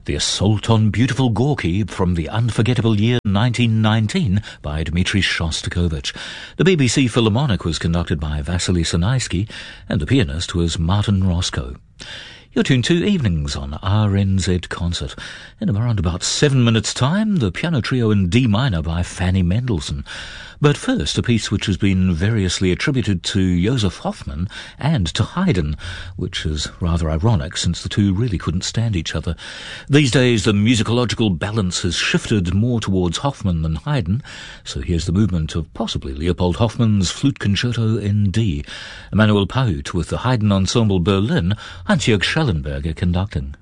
The Assault on Beautiful Gorky from the unforgettable year 1919 by Dmitri Shostakovich. The BBC Philharmonic was conducted by Vasily Sanaisky and the pianist was Martin Roscoe. You're tuned to Evenings on RNZ Concert. In around about 7 minutes' time, the piano trio in D minor by Fanny Mendelssohn. But first, a piece which has been variously attributed to Joseph Hoffmann and to Haydn, which is rather ironic since the two really couldn't stand each other. These days, the musicological balance has shifted more towards Hoffmann than Haydn, so here's the movement of possibly Leopold Hoffmann's Flute Concerto in D. Emanuel Pahut with the Haydn Ensemble Berlin, Hans-Jörg Schellenberger conducting.